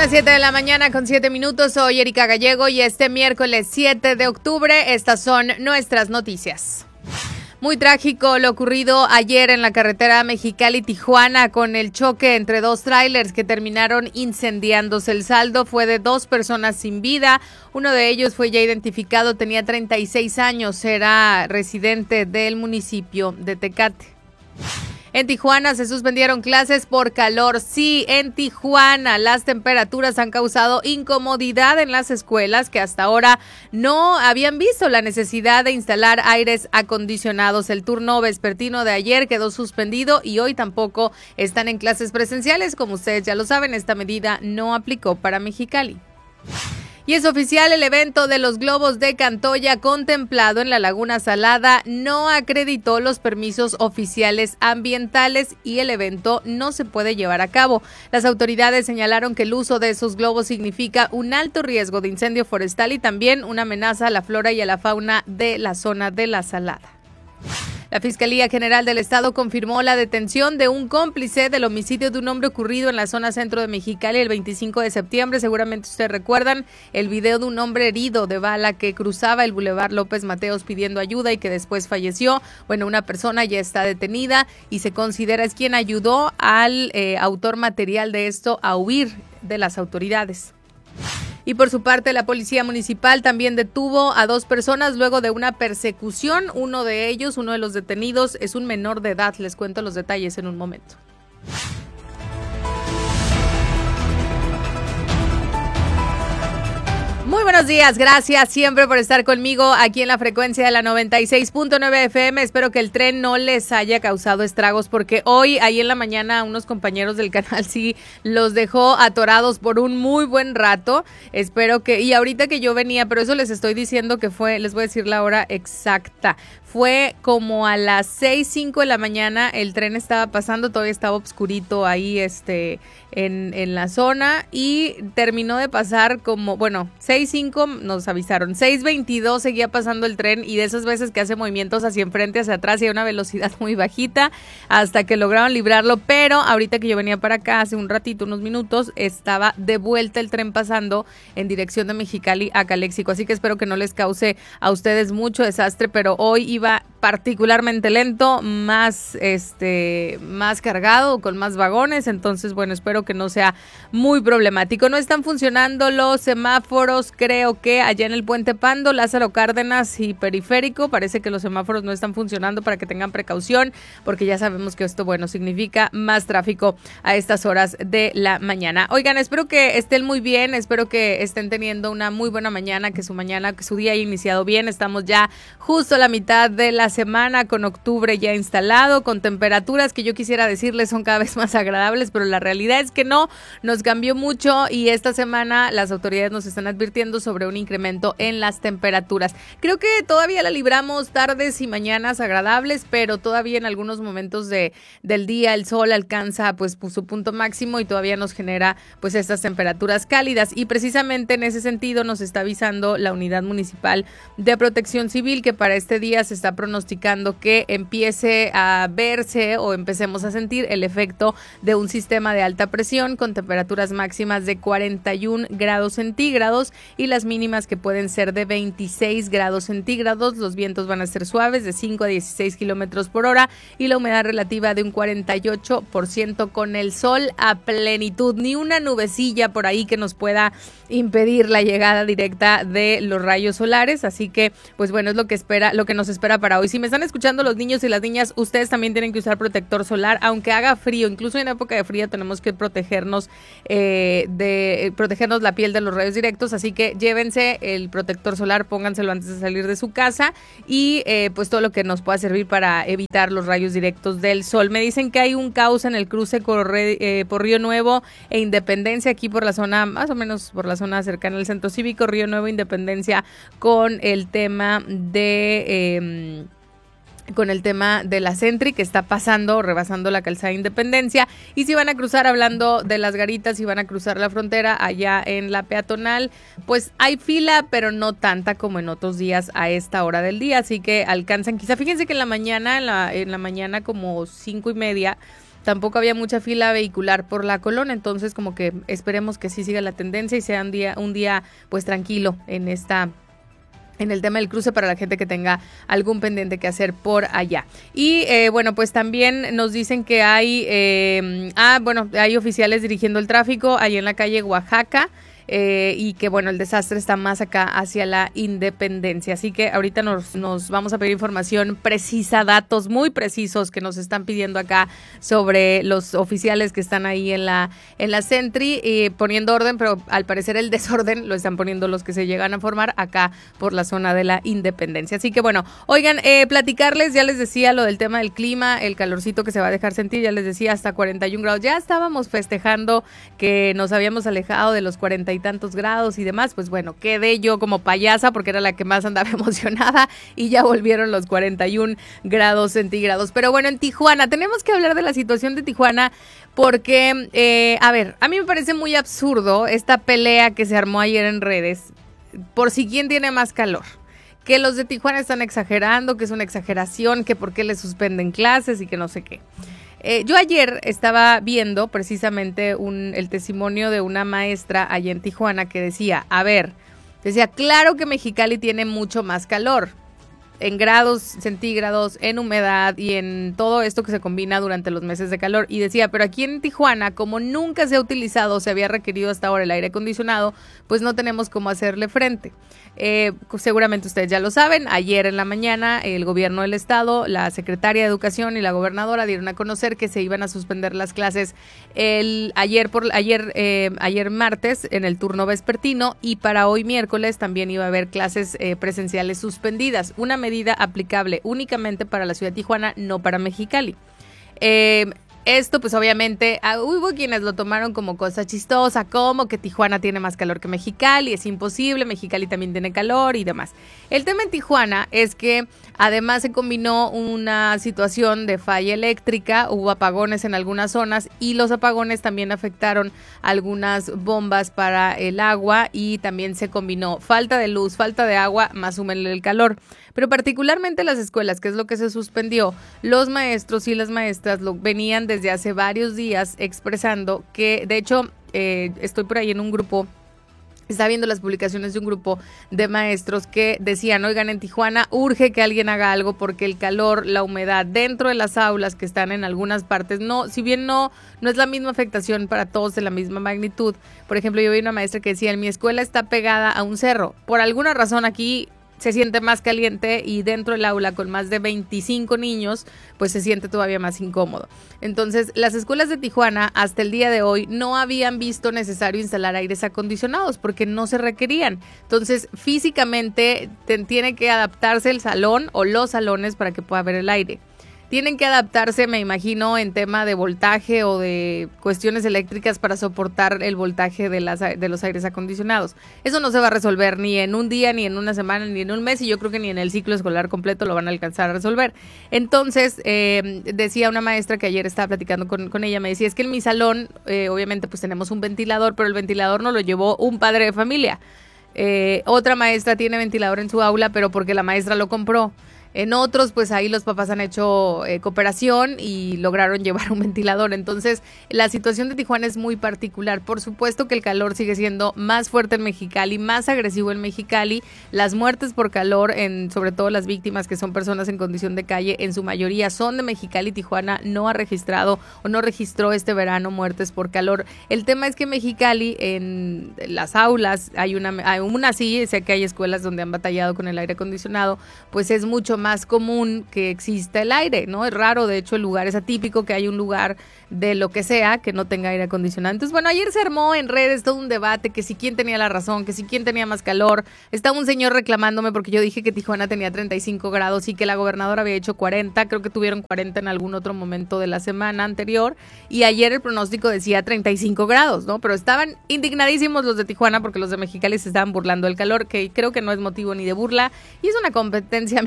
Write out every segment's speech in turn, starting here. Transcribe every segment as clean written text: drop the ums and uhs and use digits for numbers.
las 7 de la mañana con 7 minutos. Soy Erika Gallego y este miércoles 7 de octubre estas son nuestras noticias. Muy trágico lo ocurrido ayer en la carretera Mexicali-Tijuana con el choque entre dos tráilers que terminaron incendiándose. El saldo fue de 2 personas sin vida. Uno de ellos fue ya identificado, tenía 36 años, era residente del municipio de Tecate. En Tijuana se suspendieron clases por calor. Sí, en Tijuana las temperaturas han causado incomodidad en las escuelas que hasta ahora no habían visto la necesidad de instalar aires acondicionados. El turno vespertino de ayer quedó suspendido y hoy tampoco están en clases presenciales. Como ustedes ya lo saben, esta medida no aplicó para Mexicali. Y es oficial, el evento de los globos de Cantoya contemplado en la Laguna Salada no acreditó los permisos oficiales ambientales y el evento no se puede llevar a cabo. Las autoridades señalaron que el uso de esos globos significa un alto riesgo de incendio forestal y también una amenaza a la flora y a la fauna de la zona de la Salada. La Fiscalía General del Estado confirmó la detención de un cómplice del homicidio de un hombre ocurrido en la zona centro de Mexicali el 25 de septiembre. Seguramente ustedes recuerdan el video de un hombre herido de bala que cruzaba el Boulevard López Mateos pidiendo ayuda y que después falleció. Bueno, una persona ya está detenida y se considera es quien ayudó al autor material de esto a huir de las autoridades. Y por su parte, la Policía Municipal también detuvo a 2 personas luego de una persecución. Uno de los detenidos, es un menor de edad. Les cuento los detalles en un momento. Muy buenos días, gracias siempre por estar conmigo aquí en la frecuencia de la 96.9 FM. Espero que el tren no les haya causado estragos porque hoy, ahí en la mañana, unos compañeros del canal sí los dejó atorados por un muy buen rato. Espero que, y ahorita que yo venía, pero eso les estoy diciendo que fue, les voy a decir la hora exacta. Fue como a las 6:05 de la mañana, el tren estaba pasando, todavía estaba oscurito ahí en la zona y terminó de pasar como, 6:05 nos avisaron, 6:22 seguía pasando el tren y de esas veces que hace movimientos hacia enfrente, hacia atrás y a una velocidad muy bajita hasta que lograron librarlo, pero ahorita que yo venía para acá hace un ratito, unos minutos, estaba de vuelta el tren pasando en dirección de Mexicali a Calexico, así que espero que no les cause a ustedes mucho desastre, pero hoy iba particularmente lento, más cargado, con más vagones, entonces espero que no sea muy problemático. No están funcionando los semáforos, creo que allá en el Puente Pando, Lázaro Cárdenas y Periférico, parece que los semáforos no están funcionando para que tengan precaución, porque ya sabemos que esto, significa más tráfico a estas horas de la mañana. Oigan, espero que estén muy bien, espero que estén teniendo una muy buena mañana, que su día haya iniciado bien. Estamos ya justo a la mitad de la semana con octubre ya instalado, con temperaturas que yo quisiera decirles son cada vez más agradables, pero la realidad es que no, nos cambió mucho y esta semana las autoridades nos están advirtiendo sobre un incremento en las temperaturas. Creo que todavía la libramos tardes y mañanas agradables, pero todavía en algunos momentos del día el sol alcanza su punto máximo y todavía nos genera estas temperaturas cálidas y precisamente en ese sentido nos está avisando la Unidad Municipal de Protección Civil que para este día se está pronosticando que empiece a verse o empecemos a sentir el efecto de un sistema de alta presión con temperaturas máximas de 41 grados centígrados y las mínimas que pueden ser de 26 grados centígrados. Los vientos van a ser suaves de 5 a 16 kilómetros por hora y la humedad relativa de un 48% con el sol a plenitud. Ni una nubecilla por ahí que nos pueda impedir la llegada directa de los rayos solares. Así que, es lo que nos espera para hoy. Si me están escuchando los niños y las niñas, ustedes también tienen que usar protector solar, aunque haga frío. Incluso en época de frío tenemos que protegernos la piel de los rayos directos, así que llévense el protector solar, pónganselo antes de salir de su casa y todo lo que nos pueda servir para evitar los rayos directos del sol. Me dicen que hay un caos en el cruce por Río Nuevo e Independencia, aquí por la zona, más o menos por la zona cercana al Centro Cívico, Río Nuevo, Independencia, con el tema de la Sentry que está rebasando la calzada Independencia, y si van a cruzar, hablando de las Garitas, si van a cruzar la frontera allá en la peatonal, hay fila, pero no tanta como en otros días a esta hora del día, así que alcanzan, quizá fíjense que en la mañana como 5:30, tampoco había mucha fila vehicular por la Colón, entonces como que esperemos que sí siga la tendencia y sea un día pues tranquilo en el tema del cruce para la gente que tenga algún pendiente que hacer por allá. Y bueno, pues también nos dicen que hay hay oficiales dirigiendo el tráfico ahí en la calle Oaxaca. Y que bueno, el desastre está más acá hacia la Independencia, así que ahorita nos vamos a pedir información precisa, datos muy precisos que nos están pidiendo acá sobre los oficiales que están ahí en la Sentry poniendo orden, pero al parecer el desorden lo están poniendo los que se llegan a formar acá por la zona de la Independencia. Así que bueno, oigan, platicarles, ya les decía lo del tema del clima, el calorcito que se va a dejar sentir, ya les decía hasta 41 grados, ya estábamos festejando que nos habíamos alejado de los 40 y tantos grados y demás, pues bueno, quedé yo como payasa porque era la que más andaba emocionada y ya volvieron los 41 grados centígrados. Pero bueno, en Tijuana, tenemos que hablar de la situación de Tijuana porque, a mí me parece muy absurdo esta pelea que se armó ayer en redes por si quién tiene más calor. Que los de Tijuana están exagerando, que es una exageración, que por qué les suspenden clases y que no sé qué. Yo ayer estaba viendo precisamente el testimonio de una maestra allá en Tijuana que decía, claro que Mexicali tiene mucho más calor, en grados centígrados, en humedad y en todo esto que se combina durante los meses de calor. Y decía, pero aquí en Tijuana, como nunca se ha utilizado, se había requerido hasta ahora el aire acondicionado, pues no tenemos cómo hacerle frente. Seguramente ustedes ya lo saben, ayer en la mañana el gobierno del estado, la secretaria de Educación y la gobernadora dieron a conocer que se iban a suspender las clases ayer martes en el turno vespertino y para hoy miércoles también iba a haber clases presenciales suspendidas, una medida aplicable únicamente para la ciudad de Tijuana, no para Mexicali. Esto pues obviamente hubo quienes lo tomaron como cosa chistosa, como que Tijuana tiene más calor que Mexicali, es imposible, Mexicali también tiene calor y demás. El tema en Tijuana es que además se combinó una situación de falla eléctrica, hubo apagones en algunas zonas y los apagones también afectaron algunas bombas para el agua y también se combinó falta de luz, falta de agua, más súmenle el calor. Pero particularmente las escuelas, que es lo que se suspendió, los maestros y las maestras lo venían desde hace varios días expresando que, de hecho, estoy por ahí en un grupo, estaba viendo las publicaciones de un grupo de maestros que decían, oigan, en Tijuana urge que alguien haga algo porque el calor, la humedad dentro de las aulas que están en algunas partes, si bien no es la misma afectación para todos de la misma magnitud. Por ejemplo, yo vi una maestra que decía, mi escuela está pegada a un cerro. Por alguna razón aquí se siente más caliente y dentro del aula con más de 25 niños, pues se siente todavía más incómodo. Entonces, las escuelas de Tijuana hasta el día de hoy no habían visto necesario instalar aires acondicionados porque no se requerían. Entonces, físicamente tiene que adaptarse el salón o los salones para que pueda haber el aire. Tienen que adaptarse, me imagino, en tema de voltaje o de cuestiones eléctricas para soportar el voltaje de los aires acondicionados. Eso no se va a resolver ni en un día, ni en una semana, ni en un mes, y yo creo que ni en el ciclo escolar completo lo van a alcanzar a resolver. Entonces, decía una maestra que ayer estaba platicando con ella, me decía, es que en mi salón, obviamente, pues tenemos un ventilador, pero el ventilador no lo llevó un padre de familia. Otra maestra tiene ventilador en su aula, pero porque la maestra lo compró. En otros, pues ahí los papás han hecho cooperación y lograron llevar un ventilador. Entonces, la situación de Tijuana es muy particular. Por supuesto que el calor sigue siendo más fuerte en Mexicali, más agresivo en Mexicali. Las muertes por calor, sobre todo las víctimas que son personas en condición de calle, en su mayoría son de Mexicali. Tijuana no ha registrado o no registró este verano muertes por calor. El tema es que Mexicali, en las aulas, aún así, sé que hay escuelas donde han batallado con el aire acondicionado, pues es mucho más común que exista el aire, ¿no? Es raro, de hecho el lugar es atípico que hay un lugar de lo que sea que no tenga aire acondicionado. Entonces, bueno, ayer se armó en redes todo un debate que si quién tenía la razón, que si quién tenía más calor. Estaba un señor reclamándome porque yo dije que Tijuana tenía 35 grados y que la gobernadora había hecho 40, creo que tuvieron 40 en algún otro momento de la semana anterior y ayer el pronóstico decía 35 grados, ¿no? Pero estaban indignadísimos los de Tijuana porque los de Mexicali se estaban burlando del calor, que creo que no es motivo ni de burla y es una competencia, me parece,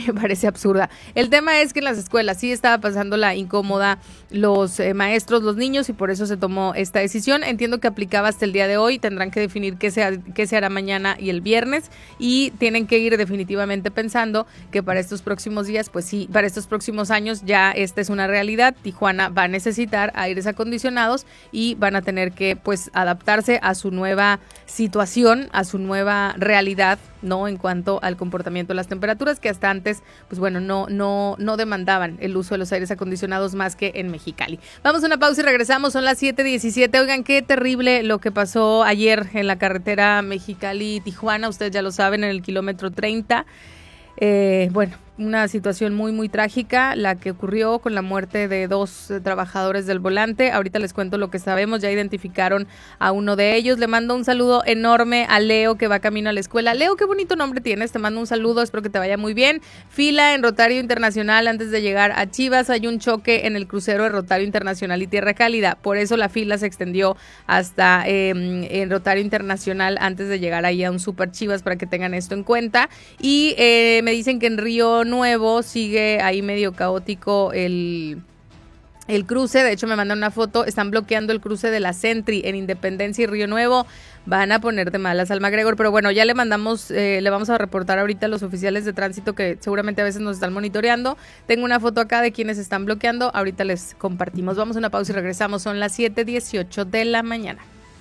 parece absurda. El tema es que en las escuelas sí estaba pasando la incómoda los maestros, los niños, y por eso se tomó esta decisión. Entiendo que aplicaba hasta el día de hoy, tendrán que definir qué se hará mañana y el viernes, y tienen que ir definitivamente pensando que para estos próximos días, pues sí, para estos próximos años ya esta es una realidad. Tijuana va a necesitar aires acondicionados y van a tener que pues adaptarse a su nueva situación, a su nueva realidad, ¿no? En cuanto al comportamiento de las temperaturas, que hasta antes, pues bueno, no demandaban el uso de los aires acondicionados más que en Mexicali. Vamos a una pausa y regresamos, son las 7:17. Oigan, qué terrible lo que pasó ayer en la carretera Mexicali-Tijuana, ustedes ya lo saben, en el kilómetro 30. Bueno, una situación muy, muy trágica, la que ocurrió con la muerte de 2 trabajadores del volante. Ahorita les cuento lo que sabemos, ya identificaron a uno de ellos. Le mando un saludo enorme a Leo, que va camino a la escuela. Leo, qué bonito nombre tienes, te mando un saludo, espero que te vaya muy bien. Fila en Rotario Internacional antes de llegar a Chivas, hay un choque en el crucero de Rotario Internacional y Tierra Cálida, por eso la fila se extendió hasta en Rotario Internacional antes de llegar ahí a un Super Chivas, para que tengan esto en cuenta. Y me dicen que en Río Nuevo sigue ahí medio caótico el cruce. De hecho me mandan una foto, están bloqueando el cruce de la Sentry en Independencia y Río Nuevo. Van a poner de malas al McGregor, pero bueno, ya le mandamos, le vamos a reportar ahorita a los oficiales de tránsito que seguramente a veces nos están monitoreando. Tengo una foto acá de quienes están bloqueando, ahorita les compartimos. Vamos a una pausa y regresamos, son las 7:18 de la mañana.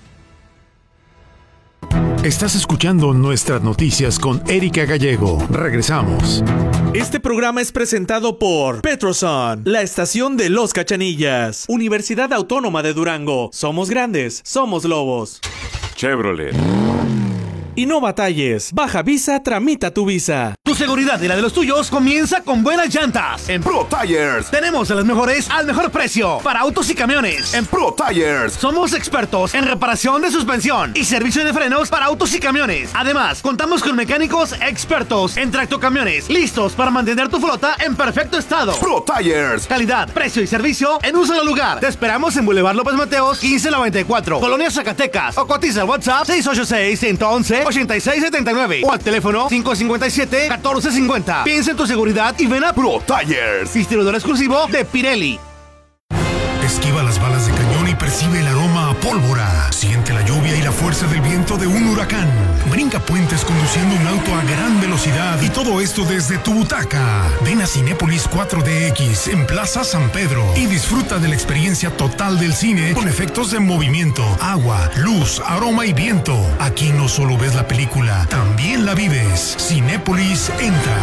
Estás escuchando Nuestras Noticias con Erika Gallego. Regresamos. Este programa es presentado por Petroson, la estación de Los Cachanillas, Universidad Autónoma de Durango. Somos grandes, somos lobos. Chevrolet. Y no batalles, baja visa, tramita tu visa. Tu seguridad y la de los tuyos comienza con buenas llantas. En Pro Tires tenemos a las mejores al mejor precio para autos y camiones. En Pro Tires Somos expertos en reparación de suspensión y servicio de frenos para autos y camiones. Además, contamos con mecánicos expertos en tractocamiones, listos para mantener tu flota en perfecto estado. Pro Tires. Calidad, precio y servicio en un solo lugar. Te esperamos en Boulevard López Mateos 1594, Colonia Zacatecas, o cotiza al WhatsApp 686-111-8679 o al teléfono 557-1450. Piensa en tu seguridad y ven a Pro Tires, distribuidor exclusivo de Pirelli. Esquiva las balas de cañón y percibe el aroma a pólvora. Siente la lluvia y la fuerza del viento de un huracán. Brinca puentes conduciendo un auto a gran velocidad, y todo esto desde tu butaca. Ven a Cinépolis 4DX en Plaza San Pedro y disfruta de la experiencia total del cine con efectos de movimiento, agua, luz, aroma y viento. Aquí no solo ves la película, también la vives. Cinépolis entra.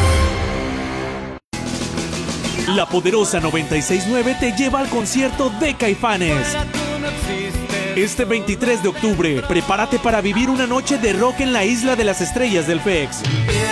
La poderosa 96.9 te lleva al concierto de Caifanes. Este 23 de octubre, prepárate para vivir una noche de rock en la Isla de las Estrellas del FEX.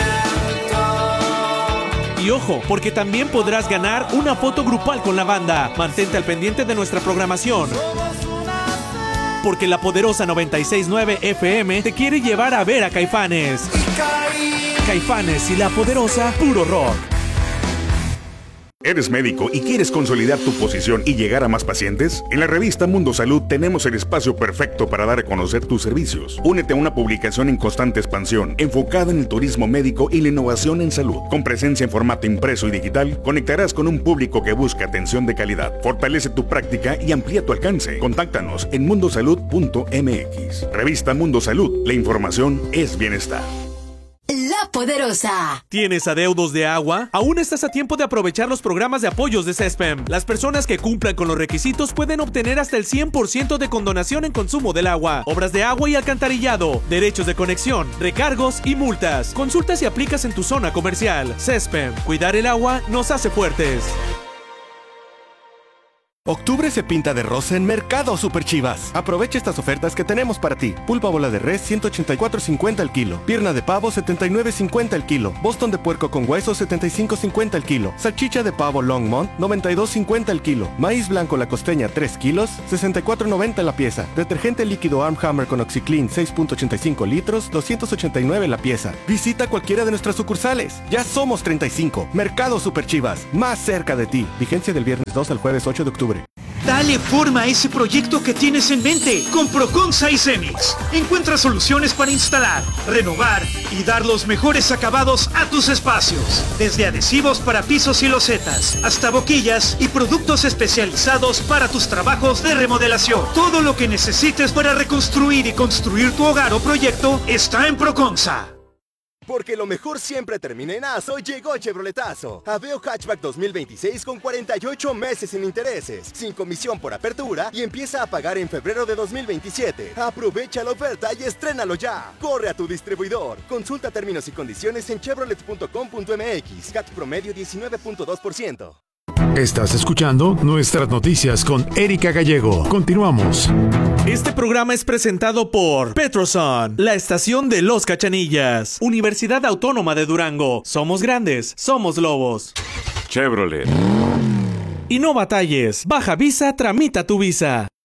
Y ojo, porque también podrás ganar una foto grupal con la banda. Mantente al pendiente de nuestra programación, porque la poderosa 96.9 FM te quiere llevar a ver a Caifanes. Caifanes y la poderosa, puro rock. ¿Eres médico y quieres consolidar tu posición y llegar a más pacientes? En la revista Mundo Salud tenemos el espacio perfecto para dar a conocer tus servicios. Únete a una publicación en constante expansión, enfocada en el turismo médico y la innovación en salud. Con presencia en formato impreso y digital, conectarás con un público que busca atención de calidad. Fortalece tu práctica y amplía tu alcance. Contáctanos en mundosalud.mx. Revista Mundo Salud, la información es bienestar. La Poderosa. ¿Tienes adeudos de agua? Aún estás a tiempo de aprovechar los programas de apoyos de CESPEM. Las personas que cumplan con los requisitos pueden obtener hasta el 100% de condonación en consumo del agua, obras de agua y alcantarillado, derechos de conexión, recargos y multas. Consulta si aplicas en tu zona comercial. CESPEM. Cuidar el agua nos hace fuertes. Octubre se pinta de rosa en Mercado Super Chivas. Aprovecha estas ofertas que tenemos para ti. Pulpa bola de res, 184.50 el kilo. Pierna de pavo, 79.50 el kilo. Boston de puerco con hueso, 75.50 el kilo. Salchicha de pavo Longmont, 92.50 el kilo. Maíz blanco la costeña, 3 kilos, 64.90 la pieza. Detergente líquido Arm Hammer con OxiClean, 6.85 litros, 289 la pieza. Visita cualquiera de nuestras sucursales. Ya somos 35. Mercado Super Chivas, más cerca de ti. Vigencia del viernes 2 al jueves 8 de octubre. Dale forma a ese proyecto que tienes en mente con Proconsa y Cemix. Encuentra soluciones para instalar, renovar y dar los mejores acabados a tus espacios. Desde adhesivos para pisos y losetas, hasta boquillas y productos especializados para tus trabajos de remodelación. Todo lo que necesites para reconstruir y construir tu hogar o proyecto está en Proconsa. Porque lo mejor siempre termina en aso, llegó Chevroletazo. Aveo Hatchback 2026 con 48 meses sin intereses, sin comisión por apertura y empieza a pagar en febrero de 2027. Aprovecha la oferta y estrénalo ya. Corre a tu distribuidor. Consulta términos y condiciones en chevrolet.com.mx. CAT promedio 19.2%. Estás escuchando Nuestras Noticias con Erika Gallego. Continuamos. Este programa es presentado por Petroson, la estación de los Cachanillas, Universidad Autónoma de Durango. Somos grandes, somos lobos. Chevrolet. Y no batalles, baja visa, tramita tu visa.